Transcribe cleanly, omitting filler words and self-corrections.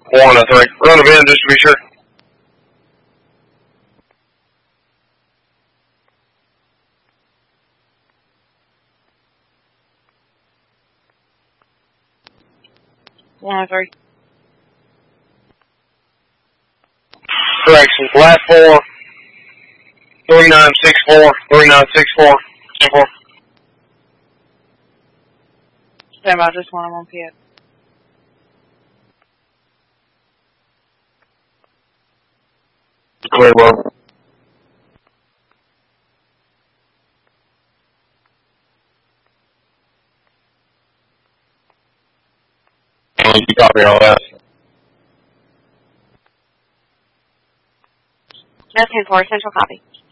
1, I think. Run them in just to be sure. Three. Correction. Last 4. 3964. 3964. 10-4. Stand by, just 1 on 1 PF. Clear, bro. You copy all that. That's 10-4, central copy.